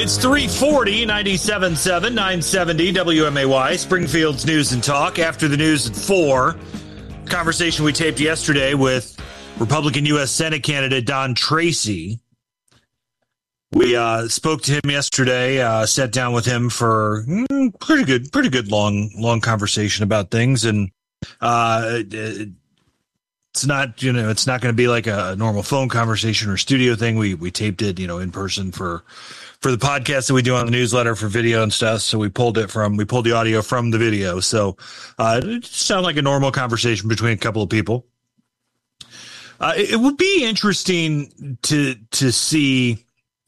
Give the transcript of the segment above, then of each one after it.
It's 340, 97.7, 970 WMAY, Springfield's News and Talk. After the news at 4, conversation we taped yesterday with Republican U.S. Senate candidate Don Tracy. We spoke to him yesterday, sat down with him for pretty good long conversation about things. And it's not going to be like a normal phone conversation or studio thing. We taped it, in person for the podcast that we do on the newsletter for video and stuff. So we pulled the audio from the video. So it sounded like a normal conversation between a couple of people. It would be interesting to see.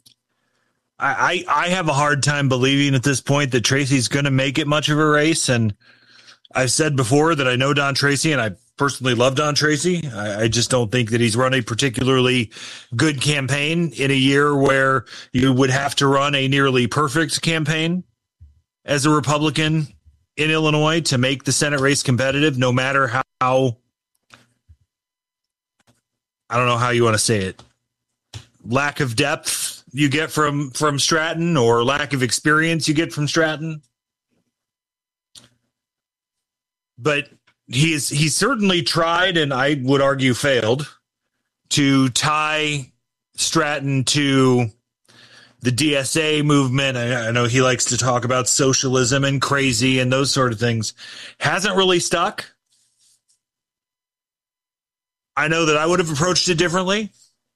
I have a hard time believing at this point that Tracy's going to make it much of a race. And I've said before that I know Don Tracy and I personally love Don Tracy. I just don't think that he's run a particularly good campaign in a year where you would have to run a nearly perfect campaign as a Republican in Illinois to make the Senate race competitive, no matter how, I don't know how you want to say it, lack of depth you get from Stratton or lack of experience you get from Stratton. But he's certainly tried, and I would argue failed, to tie Stratton to the DSA movement. I know he likes to talk about socialism and crazy and those sort of things. Hasn't really stuck. I know that I would have approached it differently,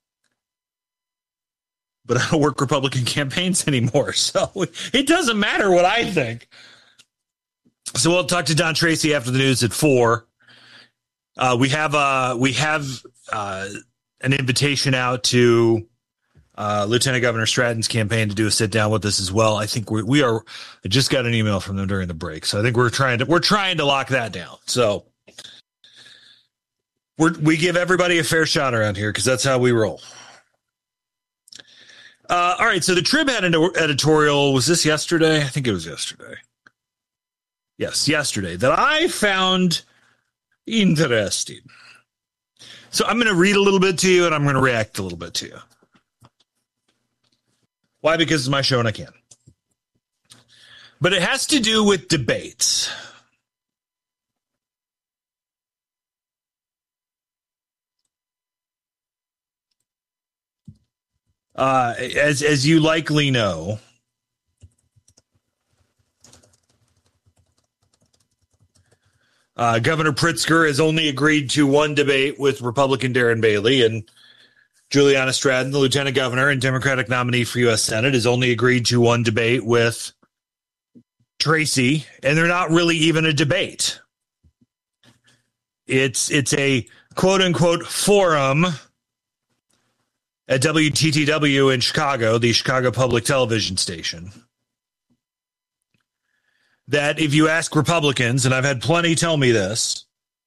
but I don't work Republican campaigns anymore, so it doesn't matter what I think. So we'll talk to Don Tracy after the news at 4. We have an invitation out to Lieutenant Governor Stratton's campaign to do a sit down with us as well. I think we are. I just got an email from them during the break, so I think we're trying to lock that down. So we give everybody a fair shot around here because that's how we roll. All right. So the Trib had an editorial. Was this yesterday? I think it was yesterday. Yes, yesterday, that I found interesting. So I'm going to read a little bit to you, and I'm going to react a little bit to you. Why? Because it's my show, and I can. But it has to do with debates. As you likely know, Governor Pritzker has only agreed to one debate with Republican Darren Bailey, and Juliana Stratton, the Lieutenant Governor and Democratic nominee for U.S. Senate, has only agreed to one debate with Tracy, and they're not really even a debate. It's a quote-unquote forum at WTTW in Chicago, the Chicago Public Television station, that if you ask Republicans, and I've had plenty tell me this,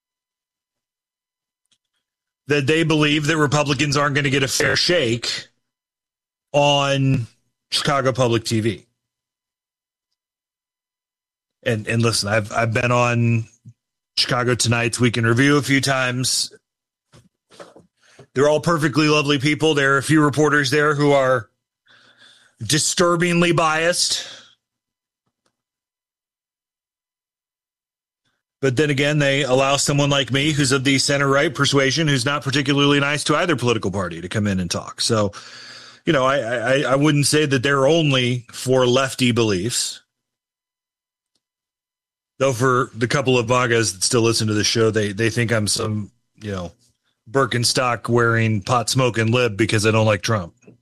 that they believe that Republicans aren't going to get a fair shake on Chicago Public TV. And listen, I've been on Chicago Tonight's Week in Review a few times. They're all perfectly lovely people. There are a few reporters there who are disturbingly biased. But then again, they allow someone like me, who's of the center-right persuasion, who's not particularly nice to either political party, to come in and talk. So, I wouldn't say that they're only for lefty beliefs. Though for the couple of MAGAs that still listen to the show, they think I'm some, Birkenstock-wearing, pot-smoking lib because I don't like Trump.